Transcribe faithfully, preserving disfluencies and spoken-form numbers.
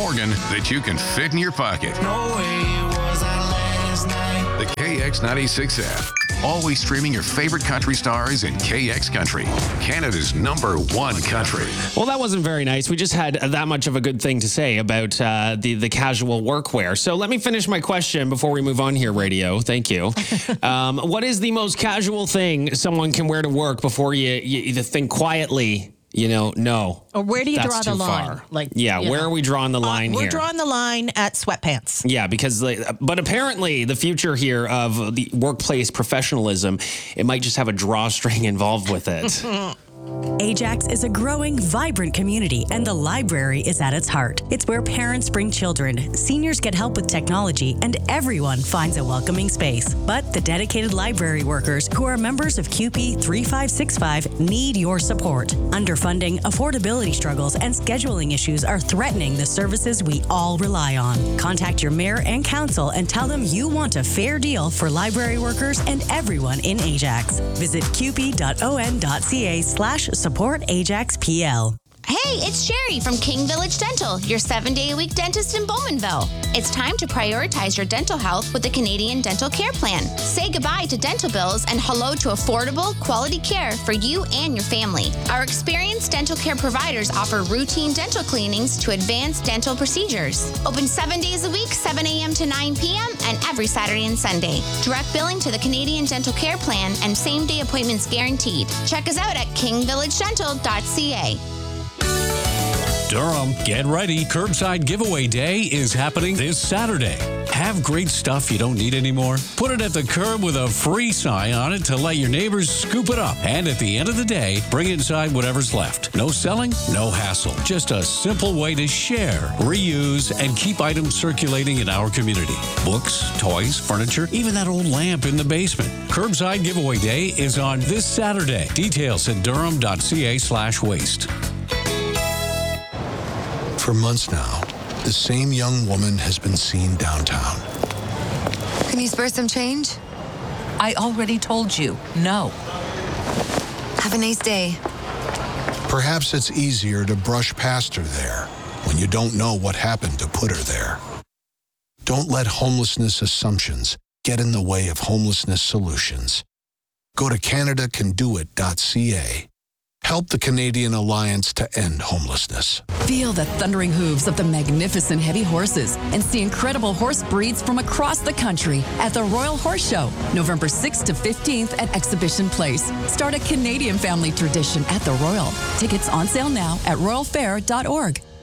organ that you can fit in your pocket. No way was I last night. The K X ninety-six app. Always streaming your favorite country stars in K X Country, Canada's number one country. Well, that wasn't very nice. We just had that much of a good thing to say about uh, the, the casual workwear. So let me finish my question before we move on here, radio. Thank you. um, what is the most casual thing someone can wear to work before you, you, you think quietly, you know, no. Or where do you that's draw the too line? far. Like, yeah, you where know. are we drawing the line uh, we're here? We're drawing the line at sweatpants. Yeah, because, like, but apparently the future here of the workplace professionalism, it might just have a drawstring involved with it. Ajax is a growing, vibrant community, and the library is at its heart. It's where parents bring children, seniors get help with technology, and everyone finds a welcoming space. But the dedicated library workers who are members of Q P three five six five need your support. Underfunding, affordability struggles, and scheduling issues are threatening the services we all rely on. Contact your mayor and council and tell them you want a fair deal for library workers and everyone in Ajax. Visit qp.on.ca slash support Ajax P L. Hey, it's Sherry from King Village Dental, your seven-day-a-week dentist in Bowmanville. It's time to prioritize your dental health with the Canadian Dental Care Plan. Say goodbye to dental bills and hello to affordable, quality care for you and your family. Our experienced dental care providers offer routine dental cleanings to advanced dental procedures. Open seven days a week, seven a.m. to nine p.m., and every Saturday and Sunday. Direct billing to the Canadian Dental Care Plan and same-day appointments guaranteed. Check us out at king village dental dot c a. Durham, get ready. Curbside Giveaway Day is happening this Saturday. Have great stuff you don't need anymore? Put it at the curb with a free sign on it to let your neighbors scoop it up. And at the end of the day, bring inside whatever's left. No selling, no hassle. Just a simple way to share, reuse, and keep items circulating in our community. Books, toys, furniture, even that old lamp in the basement. Curbside Giveaway Day is on this Saturday. Details at durham.ca slash waste. For months now, the same young woman has been seen downtown. Can you spare some change? I already told you, no. Have a nice day. Perhaps it's easier to brush past her there when you don't know what happened to put her there. Don't let homelessness assumptions get in the way of homelessness solutions. Go to canada can do it dot c a. Help the Canadian Alliance to end homelessness. Feel the thundering hooves of the magnificent heavy horses and see incredible horse breeds from across the country at the Royal Horse Show, November sixth to fifteenth at Exhibition Place. Start a Canadian family tradition at the Royal. Tickets on sale now at royal fair dot org.